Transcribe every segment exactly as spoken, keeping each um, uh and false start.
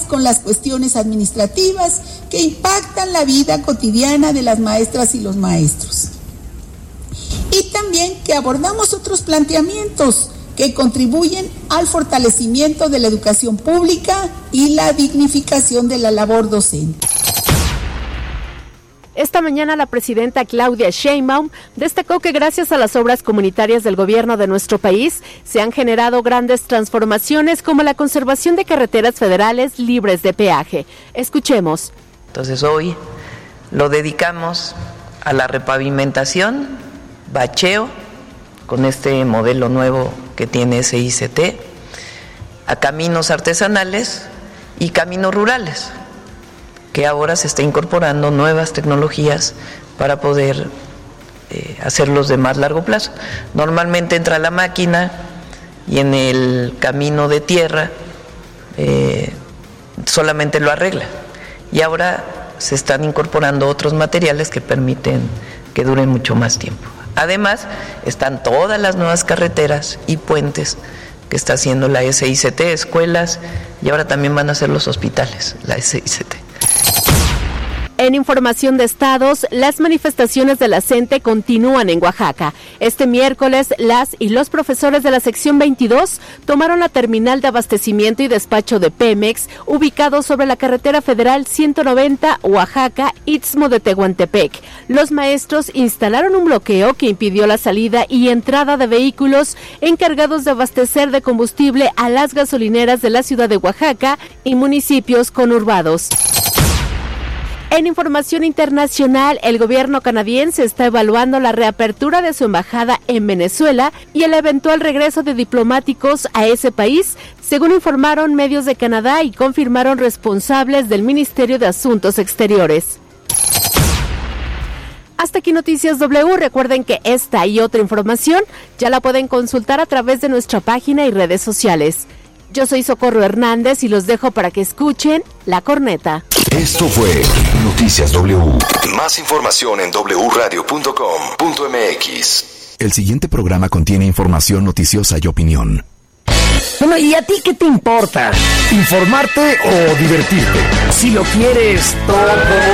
con las cuestiones administrativas que impactan la vida cotidiana de las maestras y los maestros. Y también que abordamos otros planteamientos que contribuyen al fortalecimiento de la educación pública y la dignificación de la labor docente. Esta mañana la presidenta Claudia Sheinbaum destacó que gracias a las obras comunitarias del gobierno de nuestro país se han generado grandes transformaciones como la conservación de carreteras federales libres de peaje. Escuchemos. Entonces hoy lo dedicamos a la repavimentación, bacheo, con este modelo nuevo que tiene S I C T, a caminos artesanales y caminos rurales, que ahora se está incorporando nuevas tecnologías para poder eh, hacerlos de más largo plazo. Normalmente entra la máquina y en el camino de tierra eh, solamente lo arregla, y ahora se están incorporando otros materiales que permiten que duren mucho más tiempo. Además, están todas las nuevas carreteras y puentes que está haciendo la S I C T, escuelas, y ahora también van a hacer los hospitales, la S I C T. En información de estados, las manifestaciones de la CENTE continúan en Oaxaca. Este miércoles, las y los profesores de la sección veintidós tomaron la terminal de abastecimiento y despacho de Pemex, ubicado sobre la carretera federal ciento noventa Oaxaca-Istmo de Tehuantepec. Los maestros instalaron un bloqueo que impidió la salida y entrada de vehículos encargados de abastecer de combustible a las gasolineras de la ciudad de Oaxaca y municipios conurbados. En información internacional, el gobierno canadiense está evaluando la reapertura de su embajada en Venezuela y el eventual regreso de diplomáticos a ese país, según informaron medios de Canadá y confirmaron responsables del Ministerio de Asuntos Exteriores. Hasta aquí Noticias W. Recuerden que esta y otra información ya la pueden consultar a través de nuestra página y redes sociales. Yo soy Socorro Hernández y los dejo para que escuchen La Corneta. Esto fue Noticias W. Más información en doble u radio punto com punto m x. El siguiente programa contiene información noticiosa y opinión. Bueno, ¿y a ti qué te importa? ¿Informarte o divertirte? Si lo quieres todo...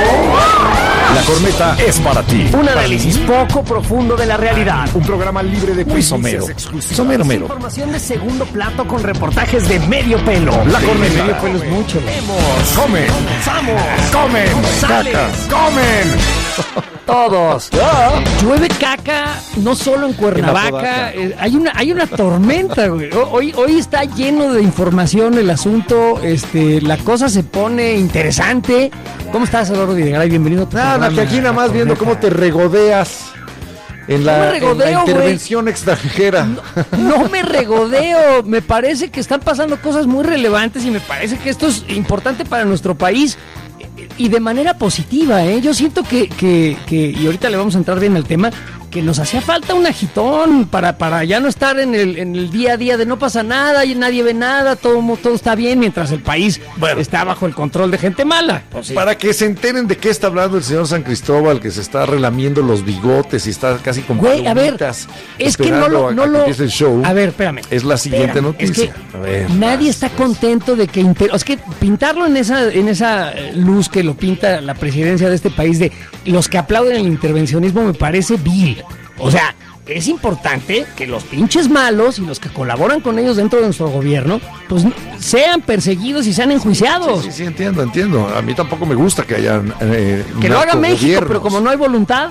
La Corneta es para ti. Un análisis poco profundo de la realidad. Un programa libre de quiz somero. Somero mero. Información de segundo plato con reportajes de medio pelo. La Corneta. Medio pelo es mucho. Vemos. Comen. Comenzamos. Comen. Caca. Comen. Todos. Yeah. Llueve caca, no solo en Cuernavaca. Eh, hay una hay una tormenta, güey. Hoy hoy está lleno de información el asunto. Este, la cosa se pone interesante. ¿Cómo estás, Eduardo Videgaray? Bienvenido. Nada, que aquí nada más viendo cómo te regodeas en la, regodeo, en la intervención wey. extranjera. No, no me regodeo. Me parece que están pasando cosas muy relevantes y me parece que esto es importante para nuestro país. Y de manera positiva, ¿eh? Yo siento que, que, que, y ahorita le vamos a entrar bien al tema, que nos hacía falta un agitón para, para ya no estar en el, en el día a día de no pasa nada y nadie ve nada, todo, todo está bien, mientras el país bueno, está bajo el control de gente mala. Pues sí. Para que se enteren de qué está hablando el señor San Cristóbal, que se está relamiendo los bigotes y está casi con Güey, a ver, es que no lo... No a, a, lo el show. A ver, espérame. Es la siguiente espérame, noticia. Es que a ver, nadie está contento de que... Inter... Es que pintarlo en esa, en esa luz que lo pinta la presidencia de este país de los que aplauden el intervencionismo me parece vil. O sea, es importante que los pinches malos y los que colaboran con ellos dentro de nuestro gobierno, pues sean perseguidos y sean enjuiciados. Sí, sí, sí, entiendo, entiendo. A mí tampoco me gusta que haya eh, que lo haga México, pero como no hay voluntad.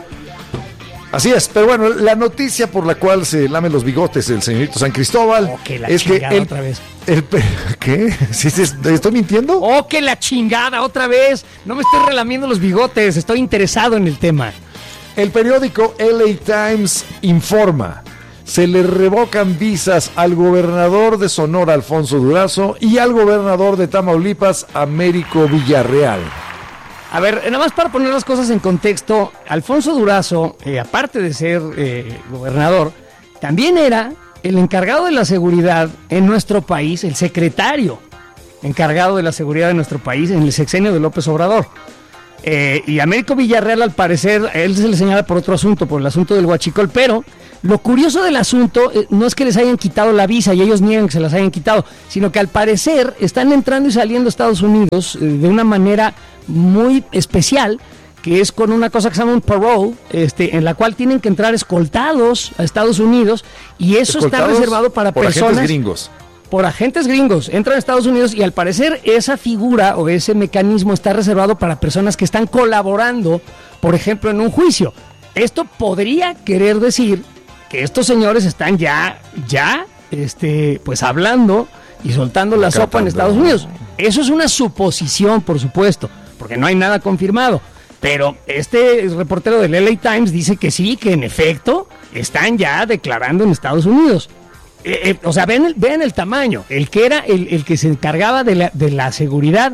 Así es, pero bueno, la noticia por la cual se lame los bigotes el señorito San Cristóbal oh, que la es que él, otra vez. El, ¿Qué? ¿Sí, sí, ¿Estoy mintiendo? ¡Oh, que la chingada otra vez! No me estoy relamiendo los bigotes, estoy interesado en el tema. El periódico L A Times informa, se le revocan visas al gobernador de Sonora, Alfonso Durazo, y al gobernador de Tamaulipas, Américo Villarreal. A ver, nada más para poner las cosas en contexto, Alfonso Durazo, eh, aparte de ser eh, gobernador, también era el encargado de la seguridad en nuestro país, el secretario encargado de la seguridad de nuestro país en el sexenio de López Obrador. Eh, y Américo Villarreal, al parecer, a él se le señala por otro asunto, por el asunto del huachicol, pero lo curioso del asunto eh, no es que les hayan quitado la visa y ellos niegan que se las hayan quitado, sino que al parecer están entrando y saliendo a Estados Unidos eh, de una manera muy especial, que es con una cosa que se llama un parole, este, en la cual tienen que entrar escoltados a Estados Unidos, y eso está reservado para por personas... agentes gringos. Por agentes gringos, entran a Estados Unidos y al parecer esa figura o ese mecanismo está reservado para personas que están colaborando, por ejemplo, en un juicio. Esto podría querer decir que estos señores están ya, ya, este, pues hablando y soltando la sopa en Estados Unidos. Eso es una suposición, por supuesto, porque no hay nada confirmado. Pero este reportero del L A Times dice que sí, que en efecto están ya declarando en Estados Unidos. Eh, eh, o sea, ven el, ven el tamaño. El que era el, el que se encargaba de la, de la seguridad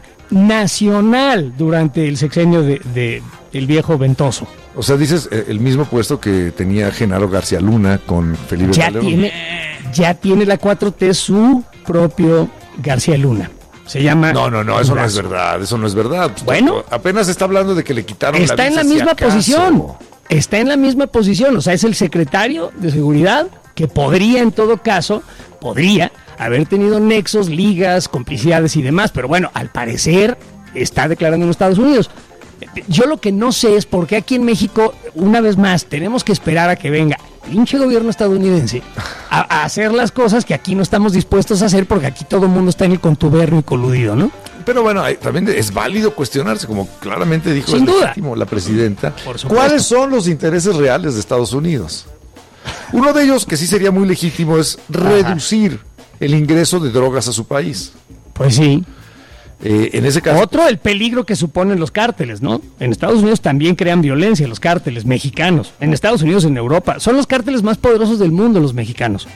nacional durante el sexenio de, de el viejo Ventoso. O sea, dices eh, el mismo puesto que tenía Genaro García Luna con Felipe Ya Calderón. tiene, ya tiene la cuatro T su propio García Luna. Se llama... No, no, no, eso no es Durazo. verdad, eso no es verdad. Bueno. Apenas está hablando de que le quitaron Está la en visa, la si misma acaso. posición. Está en la misma posición. O sea, es el secretario de seguridad que podría, en todo caso, podría haber tenido nexos, ligas, complicidades y demás. Pero bueno, al parecer está declarando en Estados Unidos. Yo lo que no sé es por qué aquí en México, una vez más, tenemos que esperar a que venga el pinche gobierno estadounidense a, a hacer las cosas que aquí no estamos dispuestos a hacer, porque aquí todo el mundo está en el contubernio y coludido, ¿no? Pero bueno, hay- también es válido cuestionarse, como claramente dijo Sin el duda. legítimo, la presidenta, Por supuesto. cuáles son los intereses reales de Estados Unidos. Uno de ellos, que sí sería muy legítimo, es reducir el ingreso de drogas a su país. Pues sí. Eh, en ese caso, Otro, el peligro que suponen los cárteles, ¿no? En Estados Unidos también crean violencia los cárteles mexicanos. En Estados Unidos, en Europa. Son los cárteles más poderosos del mundo, los mexicanos.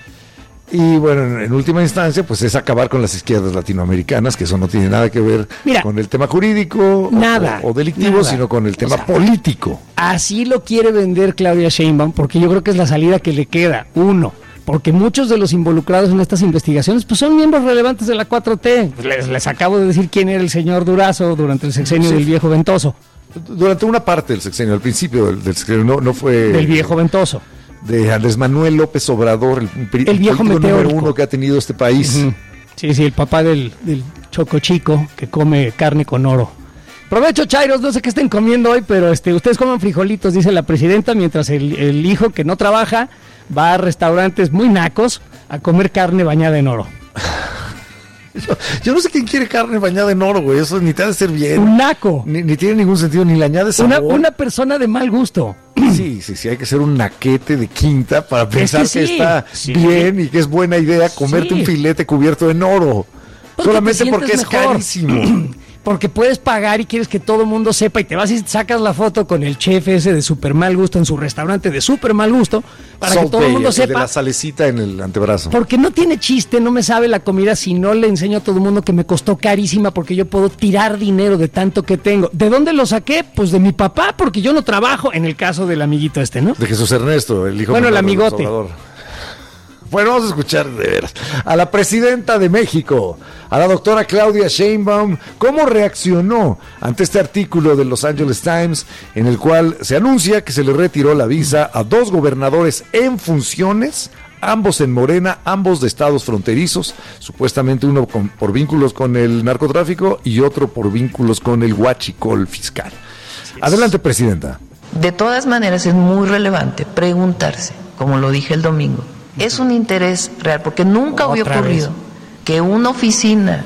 y bueno, en, en última instancia, pues es acabar con las izquierdas latinoamericanas, que eso no tiene nada que ver Mira, con el tema jurídico o- nada, o, o delictivo, nada. sino con el tema O sea, político. Así lo quiere vender Claudia Sheinbaum, porque yo creo que es la salida que le queda. Uno, porque muchos de los involucrados en estas investigaciones pues son miembros relevantes de la cuatro T. Les, les acabo de decir quién era el señor Durazo durante el sexenio Sí. del viejo Ventoso. Durante una parte del sexenio, al principio del, del sexenio, no, no fue... Del viejo Ventoso. De Andrés Manuel López Obrador, el, pri- El viejo político número meteórico. uno que ha tenido este país. Ujú. Sí, sí, el papá del, del Choco Chico que come carne con oro. Provecho, chairos, no sé qué estén comiendo hoy, pero este, ustedes coman frijolitos, dice la presidenta, mientras el, el hijo que no trabaja va a restaurantes muy nacos a comer carne bañada en oro. Yo, yo no sé quién quiere carne bañada en oro, güey. Eso ni te ha de ser bien. Un naco. Ni, ni tiene ningún sentido, ni le añade sabor. Una, una persona de mal gusto. Sí, sí, sí, hay que ser un naquete de quinta para pensar que que, sí, está sí. bien y que es buena idea comerte Sí. un filete cubierto en oro. Porque Solamente te porque es sientes mejor. carísimo. Porque puedes pagar y quieres que todo el mundo sepa y te vas y sacas la foto con el chef ese de super mal gusto en su restaurante de super mal gusto para que Salt todo el Bay, mundo el de sepa. la salecita en el antebrazo. Porque no tiene chiste, no me sabe la comida si no le enseño a todo el mundo que me costó carísima porque yo puedo tirar dinero de tanto que tengo. ¿De dónde lo saqué? Pues de mi papá, porque yo no trabajo, en el caso del amiguito este, ¿no? De Jesús Ernesto, el hijo Bueno, el menor de López amigote. Obrador. Bueno, vamos a escuchar de veras a la presidenta de México, a la doctora Claudia Sheinbaum, cómo reaccionó ante este artículo de Los Angeles Times en el cual se anuncia que se le retiró la visa a dos gobernadores en funciones, ambos en Morena, ambos de estados fronterizos, supuestamente uno con- por vínculos con el narcotráfico y otro por vínculos con el huachicol fiscal. Adelante, presidenta. De todas maneras es muy relevante preguntarse, como lo dije el domingo, ¿es un interés real? Porque nunca había Otra ocurrido vez. que una oficina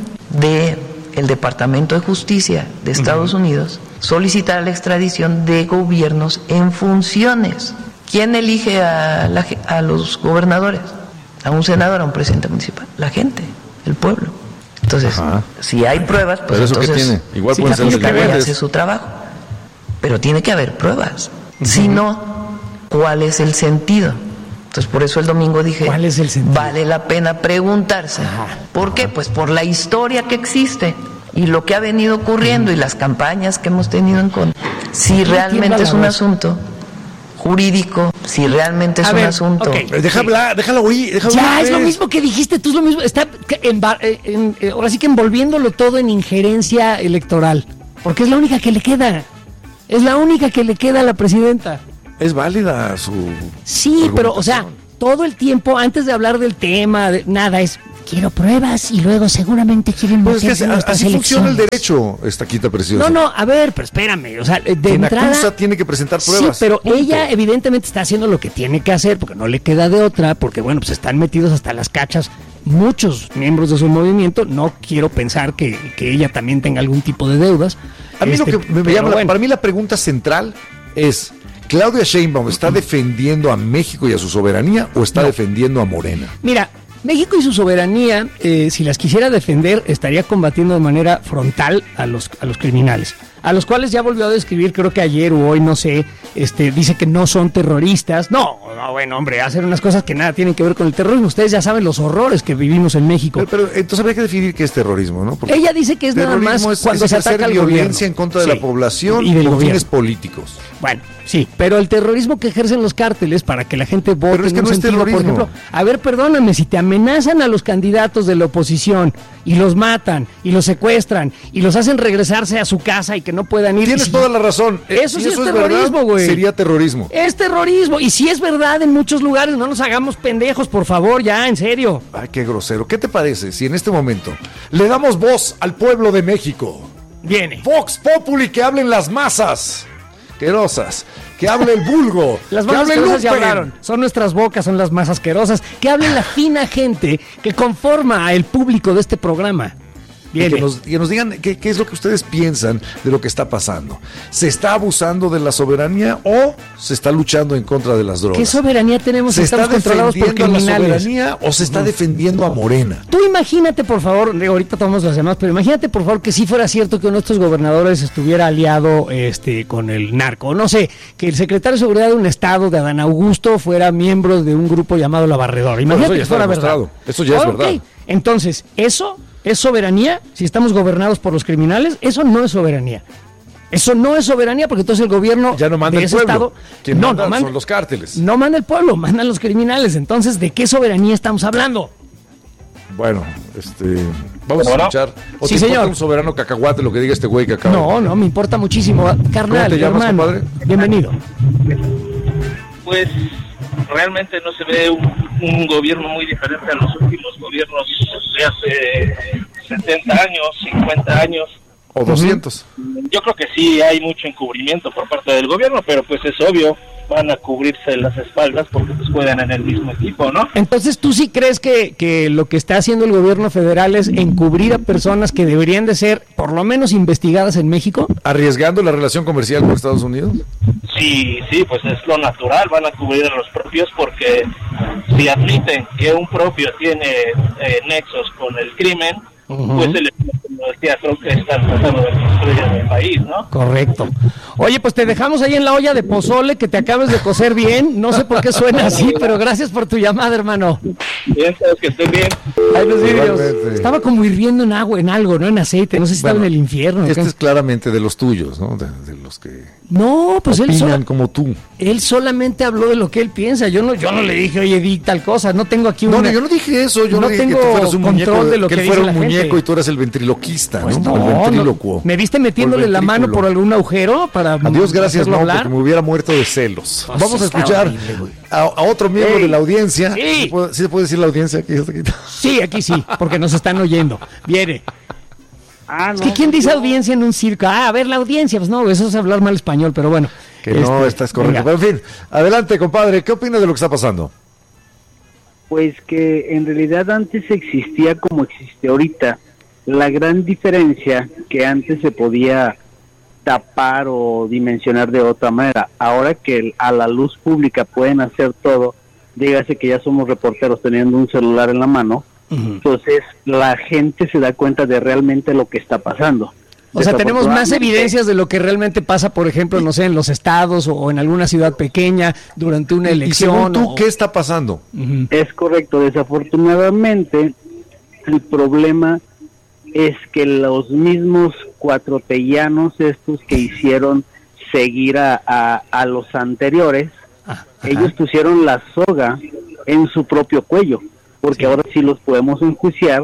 del Departamento de Justicia de Estados Unidos solicitara la extradición de gobiernos en funciones. ¿Quién elige a, la ge- a los gobernadores? ¿A un senador, a un presidente municipal? La gente, el pueblo. Entonces, Ajá. si hay pruebas, pues ¿Pero eso qué entonces tiene? Igual sí, pueden la ser Fiscalía delincuentes. hace su trabajo. Pero tiene que haber pruebas. Si no, ¿cuál es el sentido? Entonces, por eso el domingo dije, ¿Cuál es el sentido? vale la pena preguntarse. ¿Por qué? Pues por la historia que existe y lo que ha venido ocurriendo y las campañas que hemos tenido en contra. Si realmente es un asunto jurídico, si realmente es A un ver, asunto... ok. Eh, Deja hablar, déjalo oír, déjalo Ya, oír, es lo pues. mismo que dijiste, tú es lo mismo. Está en, en- eh, ahora sí que envolviéndolo todo en injerencia electoral. porque es la única que le queda. Es la única que le queda a la presidenta. Es válida su... Sí, pero, o sea, todo el tiempo, antes de hablar del tema, de, nada, es... Quiero pruebas y luego seguramente quieren pues meterse es que en así nuestras funciona el elecciones. derecho, Estaquita preciosa. No, no, a ver, pero espérame, o sea, de Quien entrada... acusa tiene que presentar pruebas. Sí, pero punto. ella evidentemente está haciendo lo que tiene que hacer, porque no le queda de otra, porque bueno, pues están metidos hasta las cachas muchos miembros de su movimiento. No quiero pensar que, que ella también tenga algún tipo de deudas. A mí Este, lo que me, me llama, bueno. para mí la pregunta central es... ¿Claudia Sheinbaum está defendiendo a México y a su soberanía o está No. defendiendo a Morena? Mira, México y su soberanía, eh, si las quisiera defender, estaría combatiendo de manera frontal a los, a los criminales, a los cuales ya volvió a describir, creo que ayer o hoy, no sé, este, dice que no son terroristas. No, no, bueno, hombre, hacen unas cosas que nada tienen que ver con el terrorismo. Ustedes ya saben los horrores que vivimos en México. Pero, pero entonces habría que definir qué es terrorismo, ¿no? Porque Ella dice que es nada más terrorismo es- cuando es se ejercer ataca al violencia gobierno. en contra de Sí, la población y del con gobierno. fines políticos. Bueno, sí, pero el terrorismo que ejercen los cárteles para que la gente vote Pero es que en un no es sentido, por terrorismo. ejemplo, a ver, perdóname, si te amenazan a los candidatos de la oposición y los matan y los secuestran y los hacen regresarse a su casa y que no puedan ir. Tienes y si- toda la razón. Eh, Eso si sí es verdad, terrorismo, güey. Sería terrorismo. Es terrorismo, y si es verdad en muchos lugares, no nos hagamos pendejos, por favor, ya, en serio. Ay, qué grosero. ¿Qué te parece si en este momento le damos voz al pueblo de México? Viene. Vox Populi, que hablen las masas. Querosas. Que hable el vulgo. Las que más hable asquerosas ya Lupen. hablaron. Son nuestras bocas, son las más asquerosas. Que hable la fina gente que conforma el público de este programa. Y Viene. que, nos, que nos digan qué, qué es lo que ustedes piensan de lo que está pasando. ¿Se está abusando de la soberanía o se está luchando en contra de las drogas? ¿Qué soberanía tenemos si ¿Se está estamos controlados por defendiendo a la criminales? soberanía o se está defendiendo a Morena? Tú imagínate, por favor, digo, ahorita tomamos las demás, pero imagínate, por favor, que si fuera cierto que uno de estos gobernadores estuviera aliado este, con el narco. No sé, que el secretario de Seguridad de un estado, de Adán Augusto, fuera miembro de un grupo llamado La Barredora. Imagínate Bueno, eso ya que está fuera demostrado. verdad. Eso ya es Ok, verdad. entonces, ¿eso es soberanía? Si estamos gobernados por los criminales, eso no es soberanía. Eso no es soberanía, porque entonces el gobierno Ya no manda de el ese pueblo. estado Quien no, manda no manda, son los cárteles. no manda el pueblo, mandan los criminales. Entonces, ¿de qué soberanía estamos hablando? Bueno, este, vamos a Bueno. escuchar. ¿O Sí, te importa señor. un soberano cacahuate lo que diga este güey que acaba? No, no, me importa muchísimo. Carnal, ¿Cómo te llamas, hermano, compadre? bienvenido. Pues realmente no se ve un, un gobierno muy diferente a los últimos gobiernos de hace setenta años, cincuenta años. O doscientos. Yo creo que sí hay mucho encubrimiento por parte del gobierno, pero pues es obvio, van a cubrirse las espaldas porque pues juegan en el mismo equipo, ¿no? Entonces, ¿tú sí crees que, que lo que está haciendo el gobierno federal es encubrir a personas que deberían de ser, por lo menos, investigadas en México? ¿Arriesgando la relación comercial con Estados Unidos? Sí, sí, pues es lo natural, van a cubrir a los propios porque si admiten que un propio tiene eh, nexos con el crimen, Ujú. pues el teatro que están tratando de construir en el país, ¿no? Correcto. Oye, pues te dejamos ahí en la olla de pozole que te acabes de cocer bien. No sé por qué suena así, pero gracias por tu llamada, hermano. Bien, sabes que estoy bien. Ay, los vidrios. Igualmente. Estaba como hirviendo en agua, en algo, ¿no? En aceite. No sé si estaba Bueno, en el infierno. Este ¿qué? es claramente de los tuyos, ¿no? De, de los que No, pues él, opinan sola- como tú. él solamente habló de lo que él piensa. Yo no, yo no le dije, oye, di tal cosa. No tengo aquí No, una... no, yo no dije eso. Yo no, no dije que tengo tú fueras un control muñeco. de lo que que él fuera dice un la muñeco gente. y tú eras el ventriloquista, Pues ¿no? no, El no. ventrílocuo. ¿Me viste metiéndole O el la mano ventrículo. por algún agujero para A Dios gracias, hacerlo no, hablar? porque me hubiera muerto de celos. Pues Vamos a está escuchar horrible, güey. a, a otro miembro Ey, de la audiencia. sí. ¿Sí, puede, sí se puede decir la audiencia aquí? Sí, aquí sí, porque nos están oyendo. Viene. Ah, Es que ¿quién dice audiencia en un circo? Ah, a ver, la audiencia. Pues no, eso es hablar mal español, pero bueno. Que no, Este, estás correcto. venga. Pero en fin, adelante, compadre. ¿Qué opinas de lo que está pasando? Pues que en realidad antes existía como existe ahorita. La gran diferencia que antes se podía tapar o dimensionar de otra manera. Ahora que el- a la luz pública pueden hacer todo, dígase que ya somos reporteros teniendo un celular en la mano, Ujú. entonces la gente se da cuenta de realmente lo que está pasando. O sea, tenemos más Desafortunadamente, evidencias de lo que realmente pasa, por ejemplo, no sé, en los estados o, o en alguna ciudad pequeña durante una Y elección. según tú, o- ¿qué está pasando? Ujú. Es correcto, desafortunadamente el problema es que los mismos cuatrotellanos estos que hicieron seguir a, a, a los anteriores, Ah, ajá. ellos pusieron la soga en su propio cuello, porque Sí. ahora sí los podemos enjuiciar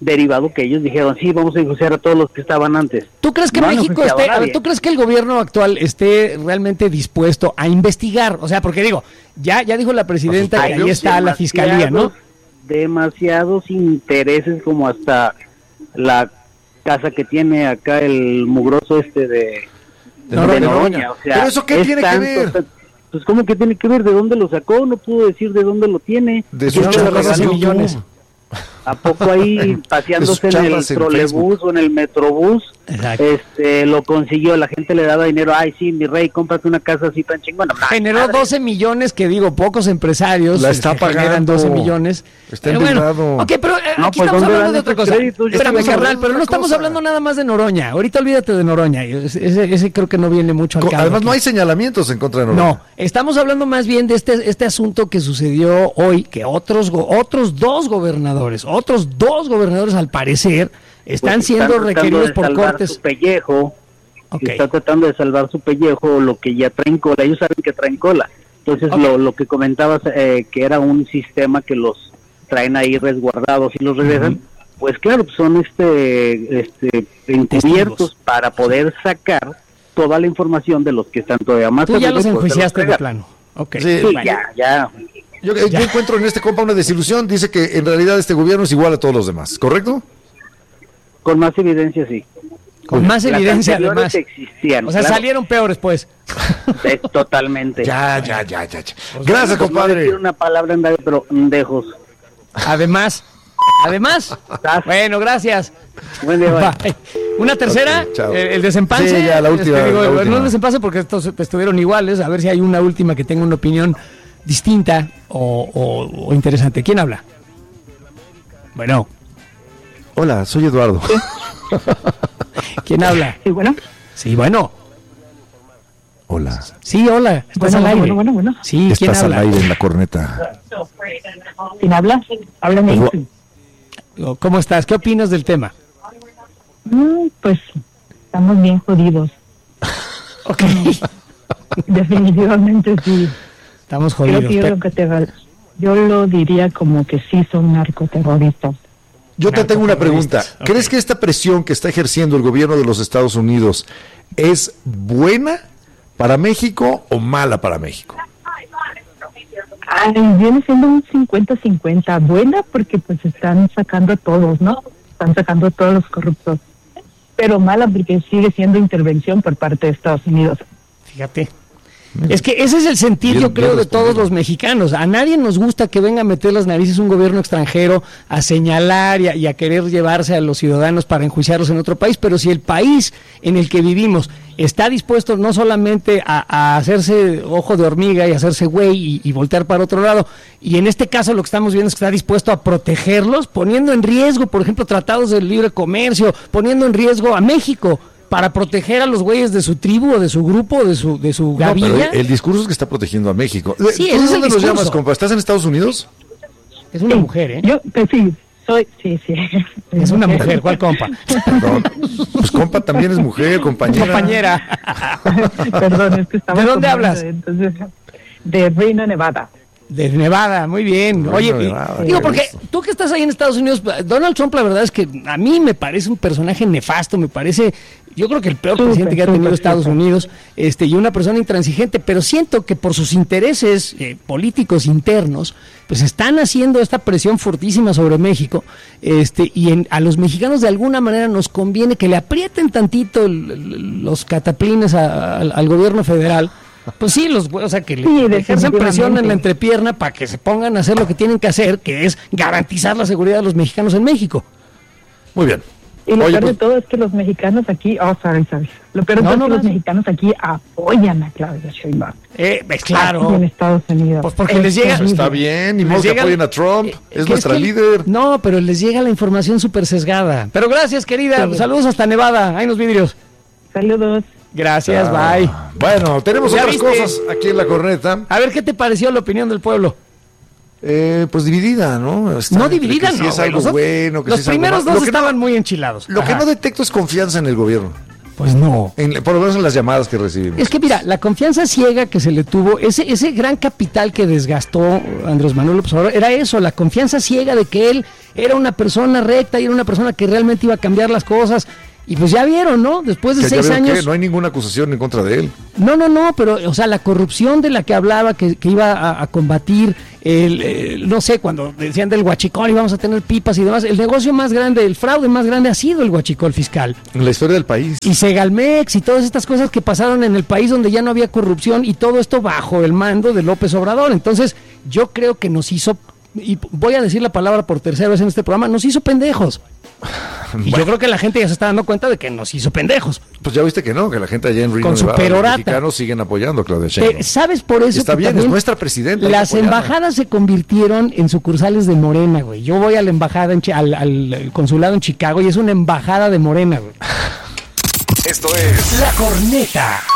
derivado que ellos dijeron, sí, vamos a enjuiciar a todos los que estaban antes. ¿Tú crees que no México esté, a ver, ¿tú crees que el gobierno actual esté realmente dispuesto a investigar? O sea, porque digo, ya, ya dijo la presidenta que ahí está la fiscalía, ¿no? Demasiados intereses, como hasta la casa que tiene acá el mugroso este de, de Noroña. De Noroña. O sea, ¿pero eso qué tiene tanto, que ver? Pues ¿cómo que tiene que ver? ¿De dónde lo sacó? No pudo decir de dónde lo tiene. De sus charlas millones. ¿A poco ahí paseándose en el trolebús o en el metrobús? Exacto. Este, lo consiguió, la gente le daba dinero, ay sí, mi rey, cómprate una casa así tan chingona. Generó madre. doce millones, que digo, pocos empresarios la está pagando, doce millones. Está endeudado. Bueno, ok, pero no, aquí pues estamos hablando de otra cosa. Espérame, carnal, pero no estamos cosa. hablando nada más de Noroña. Ahorita olvídate de Noroña, ese, ese creo que no viene mucho al caso. Además aquí. No hay señalamientos en contra de Noroña. No, estamos hablando más bien de este, este asunto que sucedió hoy, que otros, otros dos gobernadores, otros dos gobernadores al parecer están pues siendo están requeridos por cortes. Su pellejo, okay. Está tratando de salvar su pellejo, lo que ya traen cola. Ellos saben que traen cola. Entonces, okay. lo, lo que comentabas, eh, que era un sistema que los traen ahí resguardados y los regresan, uh-huh. pues claro, son este, este encubiertos para poder sacar toda la información de los que están todavía más. Tú ya los enjuiciaste de plano. Okay. Sí, sí bueno. ya, ya. Yo, yo encuentro en este compa una desilusión. Dice que en realidad este gobierno es igual a todos los demás, ¿correcto? Con más evidencia, sí. Con más Las evidencia, además. Existían, o sea, claro. Salieron peores, pues. Es totalmente. Ya, ya, ya, ya. ya. Gracias, pues compadre. No decir una palabra en David, pero dejos. Además, además. Bueno, gracias. Buen día, bye. Bye. ¿Una tercera? Okay, el, el desempance. Sí, ya, la última. Este, digo, la última. No el desempance porque estos estuvieron iguales. A ver si hay una última que tenga una opinión distinta o, o, o interesante. ¿Quién habla? Bueno. Hola, soy Eduardo. ¿Quién habla? Sí, bueno. Sí, bueno. Hola. Sí, hola. Estás bueno, al aire. Bueno, bueno, bueno. Sí, ¿quién Estás habla? al aire en la corneta. ¿Quién habla? Háblame. ¿Cómo estás? ¿Qué opinas del tema? Mm, pues estamos bien jodidos. Ok. Definitivamente sí. Estamos jodidos. Creo que yo, pero... lo que te, yo lo diría como que sí son narcoterroristas. Yo te tengo una pregunta. Okay. ¿Crees que esta presión que está ejerciendo el gobierno de los Estados Unidos es buena para México o mala para México? Ay, viene siendo un cincuenta cincuenta. Buena porque pues están sacando a todos, ¿no? Están sacando a todos los corruptos. Pero mala porque sigue siendo intervención por parte de Estados Unidos. Fíjate. Es que ese es el sentir, bien, yo creo, de todos los mexicanos. A nadie nos gusta que venga a meter las narices un gobierno extranjero a señalar y a, y a querer llevarse a los ciudadanos para enjuiciarlos en otro país, pero si el país en el que vivimos está dispuesto no solamente a, a hacerse ojo de hormiga y hacerse güey y, y voltear para otro lado, y en este caso lo que estamos viendo es que está dispuesto a protegerlos, poniendo en riesgo, por ejemplo, tratados de libre comercio, poniendo en riesgo a México, para proteger a los güeyes de su tribu o de su grupo o de su de su gavilla. No, pero el, el discurso es que está protegiendo a México. Sí, ¿Tú ese es el dónde los discurso. llamas, compa? ¿Estás en Estados Unidos? Es una sí, mujer, ¿eh? Yo, pues, sí, soy, sí, sí. Es una mujer, ¿cuál compa? Perdón. Pues compa también es mujer, compañera. Compañera. Perdón, es que estaba... ¿De dónde hablas? Entonces, de Reno, Nevada. De Nevada, muy bien. Oye, Nevada, digo, porque tú que estás ahí en Estados Unidos, Donald Trump, la verdad es que a mí me parece un personaje nefasto, me parece, yo creo que el peor super, presidente que ha tenido super, Estados super. Unidos, este, y una persona intransigente, pero siento que por sus intereses eh, políticos internos, pues están haciendo esta presión fortísima sobre México, este, y en, a los mexicanos de alguna manera nos conviene que le aprieten tantito el, el, los cataplines a, a, al gobierno federal. Pues sí, los, o sea, que le sí, ejercen presión en la entrepierna para que se pongan a hacer lo que tienen que hacer, que es garantizar la seguridad de los mexicanos en México. Muy bien. Y lo Oye, peor pues... de todo es que los mexicanos aquí, oh, sorry, sorry. Lo peor de no, todo no, es que no, los no. mexicanos aquí apoyan a Claudia Sheinbaum. Eh, es claro. Aquí en Estados Unidos. Pues porque es les llega. Terrible. Está bien, ni modo que apoyen a Trump. Eh, es nuestra es que, líder. No, pero les llega la información súper sesgada. Pero gracias, querida. Sí. Saludos hasta Nevada. Ahí nos vidrios. Saludos. Gracias, ah, bye. Bueno, tenemos otras viste? cosas aquí en la corneta. A ver, ¿qué te pareció la opinión del pueblo? Eh, pues dividida, ¿no? Está, no dividida, que no. Si es algo los bueno, que los si es primeros algo dos lo estaban no, muy enchilados. Lo Ajá. que no detecto es confianza en el gobierno. Pues no. En, por lo menos en las llamadas que recibimos. Es que mira, la confianza ciega que se le tuvo, ese ese gran capital que desgastó Andrés Manuel López Obrador, era eso, la confianza ciega de que él era una persona recta y era una persona que realmente iba a cambiar las cosas. Y pues ya vieron, ¿no? Después de seis años... ¿Qué? No hay ninguna acusación en contra de él. No, no, no, pero, o sea, la corrupción de la que hablaba, que, que iba a, a combatir, el, el, no sé, cuando decían del huachicol y vamos a tener pipas y demás, el negocio más grande, el fraude más grande ha sido el huachicol fiscal. En la historia del país. Y Segalmex y todas estas cosas que pasaron en el país donde ya no había corrupción y todo esto bajo el mando de López Obrador. Entonces, yo creo que nos hizo, y voy a decir la palabra por tercera vez en este programa, nos hizo pendejos. Y bueno, yo creo que la gente ya se está dando cuenta de que nos hizo pendejos. Pues ya viste que no, que la gente allá en Reno, con su Nevada, perorata, los mexicanos siguen apoyando a Claudia Sheinbaum. ¿Sabes por eso? Está bien, es nuestra presidenta. Las embajadas se convirtieron en sucursales de Morena, güey. Yo voy a la embajada, en, al, al consulado en Chicago y es una embajada de Morena, güey. Esto es La Corneta.